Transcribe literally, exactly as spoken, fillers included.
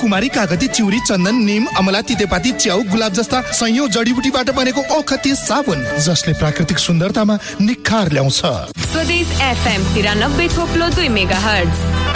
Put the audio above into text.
कुमारी, कागती, चिउरी, चन्दन, निम, अमला, तितेपाती, च्याउ, गुलाब जस्ता सयौं जडीबुटीबाट बनेको औखती साबुन जसले प्राकृतिक सुन्दरतामा निखार ल्याउँछ। स्वदेश एफएम तिरानब्बे थोप्लो दुई मेगाहर्ज।